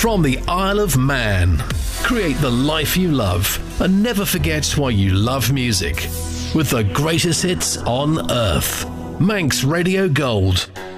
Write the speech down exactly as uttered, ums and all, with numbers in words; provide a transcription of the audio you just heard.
from the Isle of Man. Create the life you love and never forget why you love music with the greatest hits on earth. Manx Radio Gold.